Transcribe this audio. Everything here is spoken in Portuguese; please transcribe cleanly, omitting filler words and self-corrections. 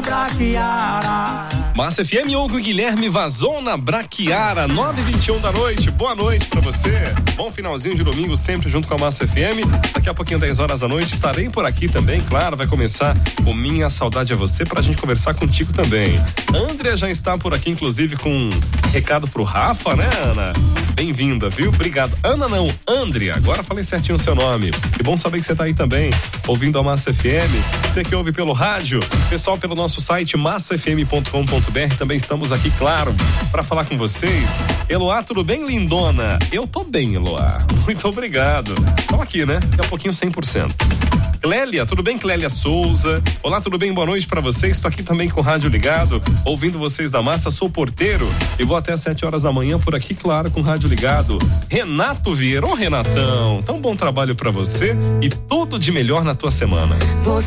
Braquiara. Massa FM, Hugo Guilherme vazou na Braquiara, 9h21 da noite. Boa noite pra você. Bom finalzinho de domingo, sempre junto com a Massa FM. Daqui a pouquinho, 10 horas da noite, estarei por aqui também, claro. Vai começar o Minha Saudade é Você pra gente conversar contigo também. Andrea já está por aqui, inclusive, com um recado pro Rafa, né, Ana? Bem-vinda, viu? Obrigado. Ana não, Andrea. Agora falei certinho o seu nome. Que bom saber que você tá aí também, ouvindo a Massa FM. Você que ouve pelo rádio, pessoal, pelo nosso site massafm.com.br. Também estamos aqui, claro, para falar com vocês. Eloá, tudo bem, lindona? Eu tô bem, Eloá. Muito obrigado. Estamos aqui, né? Daqui a pouquinho 100%. Clélia, tudo bem, Clélia Souza? Olá, tudo bem? Boa noite pra vocês. Estou aqui também com o rádio ligado, ouvindo vocês da Massa. Sou porteiro e vou até 7 horas da manhã por aqui, claro, com o rádio ligado. Renato Vieira, ô Renatão, tão bom trabalho pra você e tudo de melhor na tua semana.